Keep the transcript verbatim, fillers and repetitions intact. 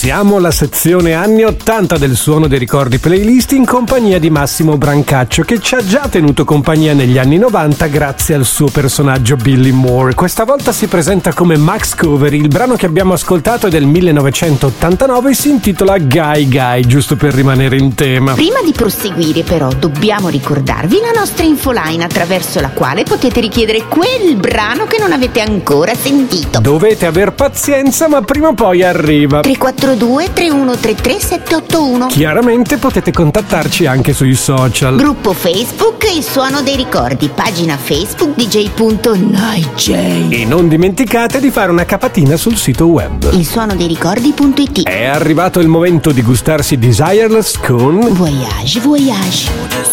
Iniziamo la sezione anni ottanta del Suono dei Ricordi playlist in compagnia di Massimo Brancaccio, che ci ha già tenuto compagnia negli anni novanta grazie al suo personaggio Billy Moore. Questa volta si presenta come Max Covery. Il brano che abbiamo ascoltato è del millenovecentottantanove e si intitola Guy Guy, giusto per rimanere in tema. Prima di proseguire però dobbiamo ricordarvi la nostra infoline attraverso la quale potete richiedere quel brano che non avete ancora sentito. Dovete aver pazienza, ma prima o poi arriva. tre quattro due tre uno tre tre sette otto uno. Chiaramente potete contattarci anche sui social. Gruppo Facebook Il Suono dei Ricordi, pagina Facebook d j punto night j. E non dimenticate di fare una capatina sul sito web il suono dei ricordi punto it. È arrivato il momento di gustarsi Desireless con Voyage Voyage.